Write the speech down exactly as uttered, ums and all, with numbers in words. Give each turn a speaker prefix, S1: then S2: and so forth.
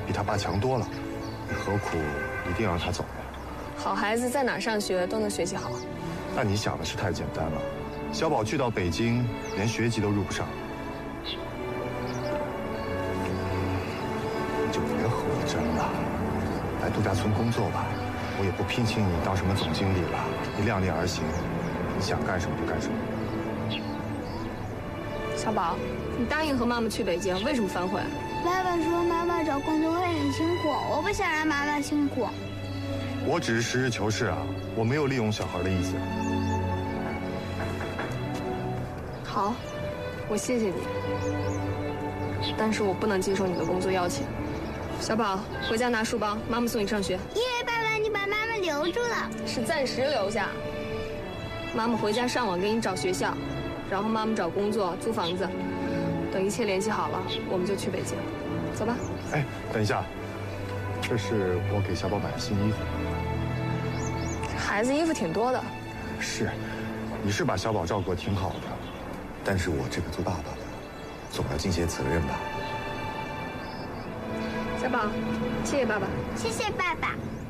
S1: 比他爸强多了，你何苦一定要让他走呢？
S2: 好孩子在哪儿上学都能学习好。
S1: 那你想的是太简单了。小宝去到北京，连学籍都入不上，你就别和我争了，来度假村工作吧。我也不聘请你当什么总经理了，你量力而行，你想干什么就干什么。
S2: 小宝，你答应和妈妈去北京，为什么反悔？
S3: 爸爸说妈妈找工作会很辛苦，我不想让妈妈辛苦。
S1: 我只是实事求是啊，我没有利用小孩的意思。
S2: 好，我谢谢你，但是我不能接受你的工作邀请。小宝，回家拿书包，妈妈送你上学。
S3: 因为爸爸你把妈妈留住了，
S2: 是暂时留下。妈妈回家上网给你找学校，然后妈妈找工作、租房子，等一切联系好了，我们就去北京。走吧。
S1: 哎，等一下，这是我给小宝买的新衣服。
S2: 孩子衣服挺多的。
S1: 是，你是把小宝照顾得挺好的，但是我这个做爸爸的，总要尽些责任吧。
S2: 小宝，谢谢爸爸。
S3: 谢谢爸爸。